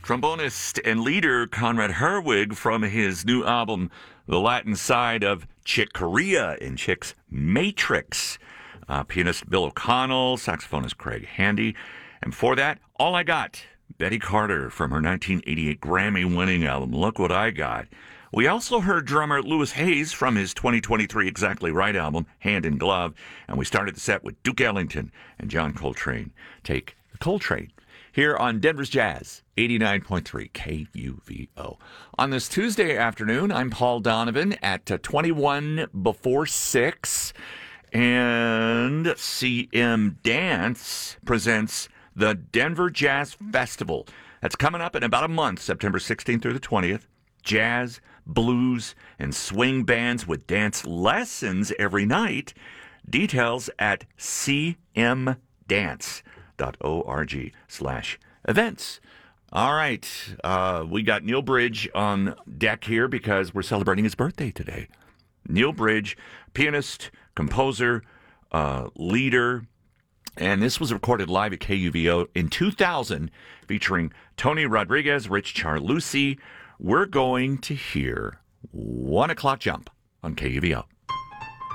Trombonist and leader Conrad Herwig from his new album, The Latin Side of Chick Corea in Chick's Matrix. Pianist Bill O'Connell, saxophonist Craig Handy. And before that, All I Got, Betty Carter from her 1988 Grammy-winning album, Look What I Got. We also heard drummer Louis Hayes from his 2023 Exactly Right album, Hand in Glove. And we started the set with Duke Ellington and John Coltrane. Take the Coltrane here on Denver's Jazz, 89.3 KUVO. On this Tuesday afternoon, I'm Paul Donovan at 21 before 6, and CM Dance presents the Denver Jazz Festival. That's coming up in about a month, September 16th through the 20th. Jazz, blues, and swing bands with dance lessons every night. Details at cmdance.org/events. All right. We got Neil Bridge on deck here because we're celebrating his birthday today. Neil Bridge, pianist, composer, leader, and this was recorded live at KUVO in 2000 featuring Tony Rodriguez, Rich Charlucci. We're going to hear 1 o'clock jump on KUVO.